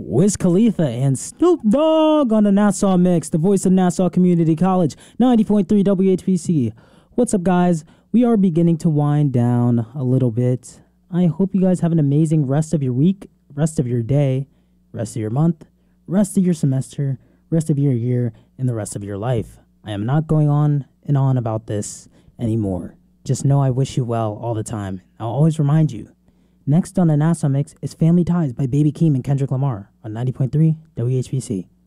Wiz Khalifa and Snoop Dogg on the Nassau Mix, the voice of Nassau Community College, 90.3 WHBC. What's up, guys? We are beginning to wind down a little bit. I hope you guys have an amazing rest of your week, rest of your day, rest of your month, rest of your semester, rest of your year, and the rest of your life. I am not going on and on about this anymore. Just know I wish you well all the time. I'll always remind you. Next on the Nassau Mix is Family Ties by Baby Keem and Kendrick Lamar on 90.3 WHBC.